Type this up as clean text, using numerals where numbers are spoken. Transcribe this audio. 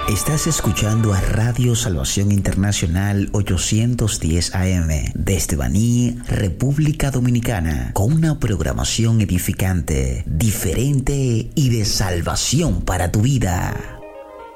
Estás escuchando a Radio Salvación Internacional 810 AM desde Baní, República Dominicana, con una programación edificante, diferente y de salvación para tu vida.